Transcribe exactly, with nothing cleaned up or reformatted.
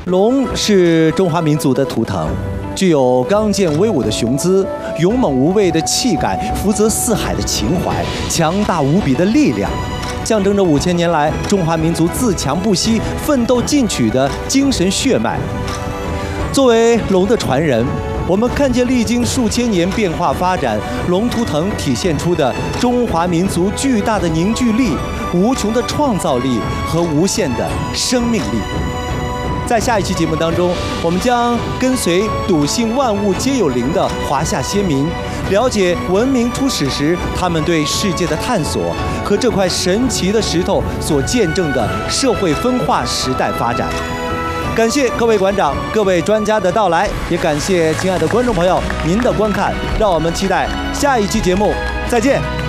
龙是中华民族的图腾，具有刚健威武的雄姿、勇猛无畏的气概、福泽四海的情怀、强大无比的力量，象征着五千年来中华民族自强不息、奋斗进取的精神血脉。作为龙的传人，我们看见历经数千年变化发展，龙图腾体现出的中华民族巨大的凝聚力、无穷的创造力和无限的生命力。在下一期节目当中，我们将跟随笃信万物皆有灵的华夏先民，了解文明初始时他们对世界的探索和这块神奇的石头所见证的社会分化时代发展。感谢各位馆长、各位专家的到来，也感谢亲爱的观众朋友您的观看，让我们期待下一期节目，再见。